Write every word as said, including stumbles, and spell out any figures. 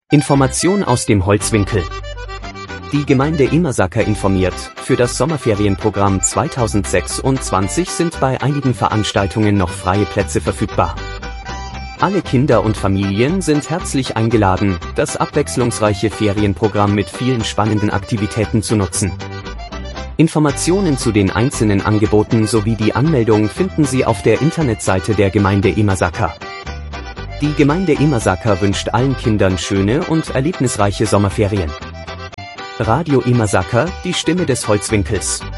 Information aus dem Holzwinkel. Die Gemeinde Immersacker informiert, für das Sommerferienprogramm zweitausendsechsundzwanzig sind bei einigen Veranstaltungen noch freie Plätze verfügbar. Alle Kinder und Familien sind herzlich eingeladen, das abwechslungsreiche Ferienprogramm mit vielen spannenden Aktivitäten zu nutzen. Informationen zu den einzelnen Angeboten sowie die Anmeldung finden Sie auf der Internetseite der Gemeinde Immersacker. Die Gemeinde Immersacker wünscht allen Kindern schöne und erlebnisreiche Sommerferien. Radio Immersacker, die Stimme des Holzwinkels.